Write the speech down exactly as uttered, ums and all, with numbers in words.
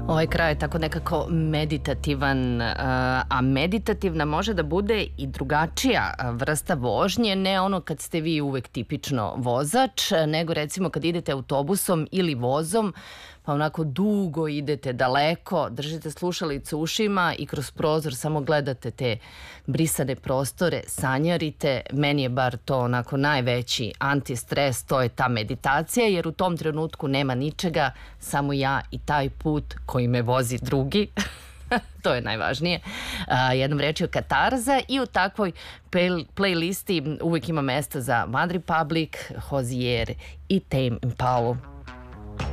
Ovaj kraj je tako nekako meditativan, a meditativna može da bude i drugačija vrsta vožnje, ne ono kad ste vi uvek tipično vozač, nego recimo kad idete autobusom ili vozom, pa onako dugo idete daleko, držite slušalicu u ušima i kroz prozor samo gledate te brisane prostore, sanjarite. Meni je bar to onako najveći antistres, to je ta meditacija, jer u tom trenutku nema ničega, samo ja i taj put koji me vozi drugi. To je najvažnije. Jednom rečju katarza, i u takvoj playlisti uvijek ima mesta za One Republic, Hozier i Tame Impala.